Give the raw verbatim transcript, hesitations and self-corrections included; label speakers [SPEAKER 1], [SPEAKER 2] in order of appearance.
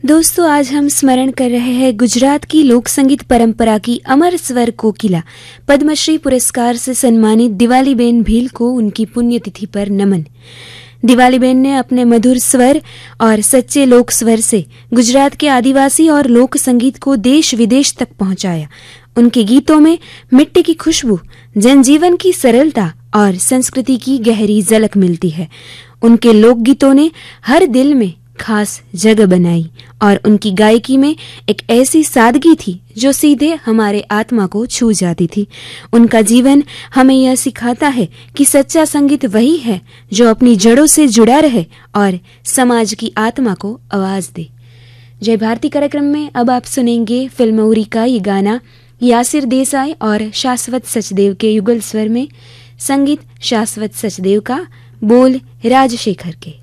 [SPEAKER 1] दोस्तों, आज हम स्मरण कर रहे हैं गुजरात की लोक संगीत परंपरा की अमर स्वर कोकिला, पद्मश्री पुरस्कार से सम्मानित दिवालीबेन भील को उनकी पुण्यतिथि पर नमन। दिवालीबेन ने अपने मधुर स्वर और सच्चे लोक स्वर से गुजरात के आदिवासी और लोक संगीत को देश विदेश तक पहुंचाया। उनके गीतों में मिट्टी की खुशबू, जनजीवन की सरलता और संस्कृति की गहरी झलक मिलती है। उनके लोकगीतों ने हर दिल में खास जगह बनाई और उनकी गायकी में एक ऐसी सादगी थी जो सीधे हमारे आत्मा को छू जाती थी। उनका जीवन हमें यह सिखाता है कि सच्चा संगीत वही है जो अपनी जड़ों से जुड़ा रहे और समाज की आत्मा को आवाज दे। जय भारती कार्यक्रम में अब आप सुनेंगे फिल्म उरी का ये गाना यासिर देसाई और शाश्वत सचदेव के युगल स्वर में। संगीत शाश्वत सचदेव का, बोल राजशेखर के।